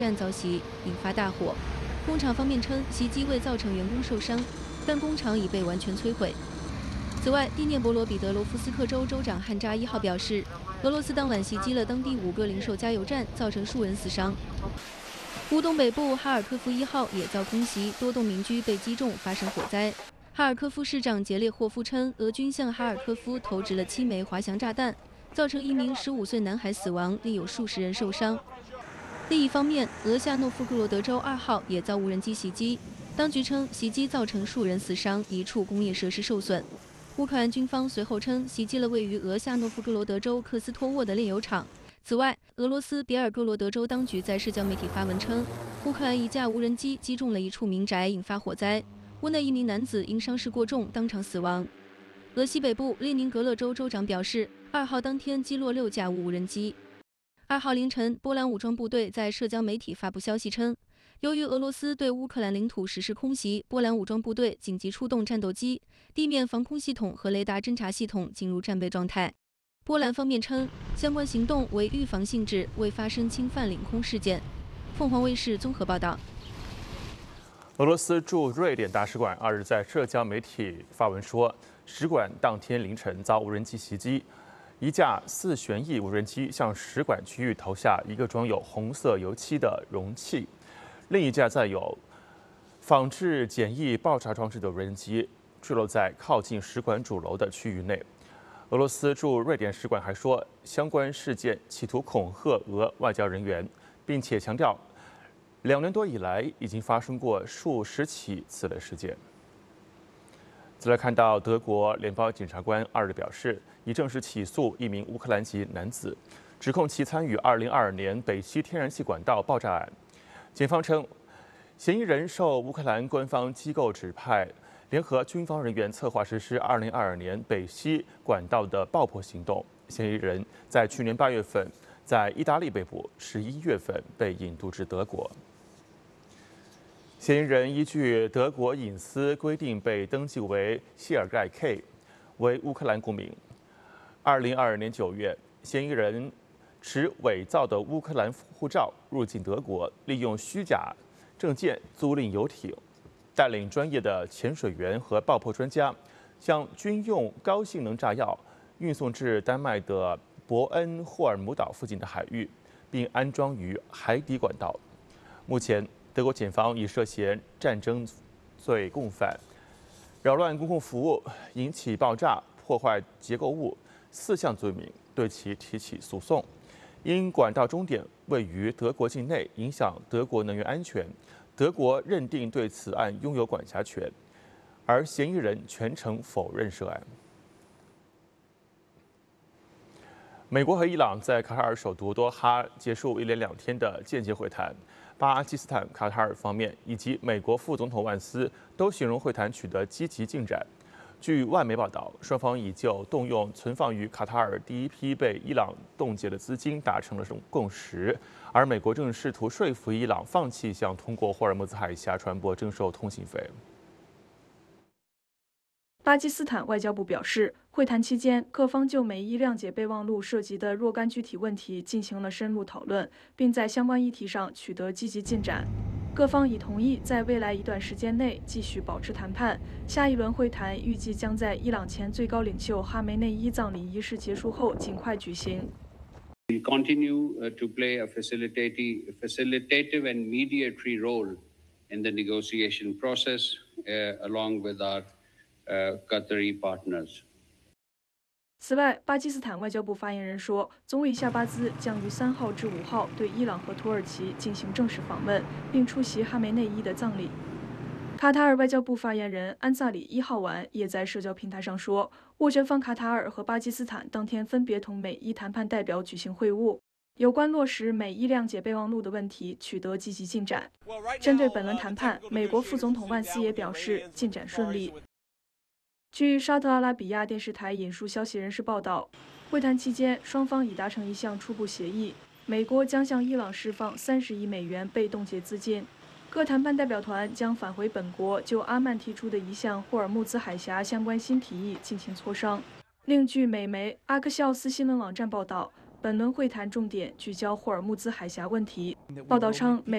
站遭袭，引发大火。工厂方面称，袭击未造成员工受伤，但工厂已被完全摧毁。此外，第聂伯罗彼得罗夫斯克州州长汉扎1号表示，俄罗斯当晚袭击了当地5个零售加油站，造成数人死伤。乌东北部哈尔科夫1号也遭空袭，多栋民居被击中，发生火灾。哈尔科夫市长杰列霍夫称，俄军向哈尔科夫投掷了7枚滑翔炸弹，造成1名15岁男孩死亡，另有数十人受伤。另一方面，俄夏诺夫哥罗德州2号也遭无人机袭击，当局称袭击造成数人死伤，1处工业设施受损。乌克兰军方随后称袭击了位于俄夏诺夫哥罗德州克斯托沃的炼油厂。此外，俄罗斯别尔哥罗德州当局在社交媒体发文称，乌克兰一架无人机击中了一处民宅，引发火灾，屋内1名男子因伤势过重当场死亡。俄西北部列宁格勒州州长表示，2号当天击落6架无人机。2号凌晨，波兰武装部队在社交媒体发布消息称，由于俄罗斯对乌克兰领土实施空袭，波兰武装部队紧急出动战斗机、地面防空系统和雷达侦察系统进入战备状态。波兰方面称，相关行动为预防性质，未发生侵犯领空事件。凤凰卫视综合报道。 俄罗斯驻瑞典大使馆2日在社交媒体发文说，使馆当天凌晨遭无人机袭击，一架4旋翼无人机向使馆区域投下一个装有红色油漆的容器，另一架载有仿制简易爆炸装置的无人机坠落在靠近使馆主楼的区域内。俄罗斯驻瑞典使馆还说，相关事件企图恐吓俄外交人员，并且强调，2年多以来已经发生过数十起此类事件。再来看到德国联邦检察官2日表示，已正式起诉一名乌克兰籍男子，指控其参与2022年北溪天然气管道爆炸案。检方称，嫌疑人受乌克兰官方机构指派，联合军方人员策划实施2022年北溪管道的爆破行动。嫌疑人在去年8月份在意大利被捕，11月份被引渡至德国。嫌疑人依据德国隐私规定被登记为谢尔盖 K， 为乌克兰公民。2022年9月，嫌疑人持伪造的乌克兰护照入境德国，利用虚假证件租赁游艇，带领专业的潜水员和爆破专家，将军用高性能炸药运送至丹麦的伯恩霍尔姆岛附近的海域，并安装于海底管道。目前，德国检方以涉嫌战争罪共犯、扰乱公共服务、引起爆炸、破坏结构物4项罪名对其提起诉讼。因管道终点位于德国境内，影响德国能源安全，德国认定对此案拥有管辖权，而嫌疑人全程否认涉案。美国和伊朗在卡塔尔首都多哈结束1连2天的间接会谈。巴基斯坦、卡塔尔方面以及美国副总统万斯都形容会谈取得积极进展。据外媒报道，双方已就动用存放于卡塔尔第一批被伊朗冻结的资金达成了共识，而美国正试图说服伊朗放弃向通过霍尔木兹海峡船舶征收通行费。 巴基斯坦外交部表示，会谈期间，各方就美伊谅解备忘录涉及的若干具体问题进行了深入讨论，并在相关议题上取得积极进展。各方已同意在未来一段时间内继续保持谈判。下一轮会谈预计将在伊朗前最高领袖哈梅内伊葬礼仪式结束后尽快举行。 We continue to play a facilitative and mediatory role in the negotiation process, along with our Qatari partners. 此外，巴基斯坦外交部发言人说，总理夏巴兹将于3号至5号对伊朗和土耳其进行正式访问，并出席哈梅内伊的葬礼。卡塔尔外交部发言人安萨里1号晚也在社交平台上说，斡旋方卡塔尔和巴基斯坦当天分别同美伊谈判代表举行会晤，有关落实美伊谅解备忘录的问题取得积极进展。针对本轮谈判，美国副总统万斯也表示进展顺利。据沙特阿拉比亚电视台引述消息人士报道，会谈期间，双方已达成一项初步协议，美国将向伊朗释放30亿美元被冻结资金。各谈判代表团将返回本国，就阿曼提出的一项霍尔木兹海峡相关新提议进行磋商。另据美媒阿克肖斯新闻网站报道，本轮会谈重点聚焦霍尔木兹海峡问题。报道称，美